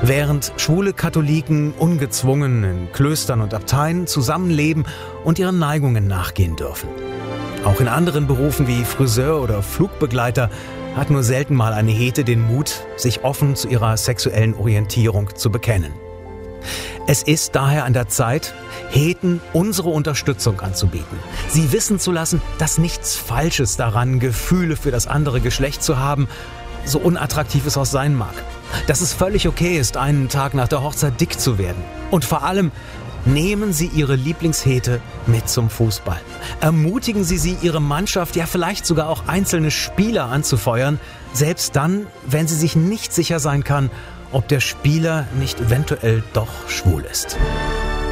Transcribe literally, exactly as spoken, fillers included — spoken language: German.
Während schwule Katholiken ungezwungen in Klöstern und Abteien zusammenleben und ihren Neigungen nachgehen dürfen. Auch in anderen Berufen wie Friseur oder Flugbegleiter hat nur selten mal eine Hete den Mut, sich offen zu ihrer sexuellen Orientierung zu bekennen. Es ist daher an der Zeit, Heten unsere Unterstützung anzubieten. Sie wissen zu lassen, dass nichts Falsches daran, Gefühle für das andere Geschlecht zu haben, so unattraktiv es auch sein mag. Dass es völlig okay ist, einen Tag nach der Hochzeit dick zu werden. Und vor allem, nehmen Sie Ihre Lieblingshete mit zum Fußball. Ermutigen Sie sie, Ihre Mannschaft, ja vielleicht sogar auch einzelne Spieler anzufeuern, selbst dann, wenn sie sich nicht sicher sein kann, ob der Spieler nicht eventuell doch schwul ist.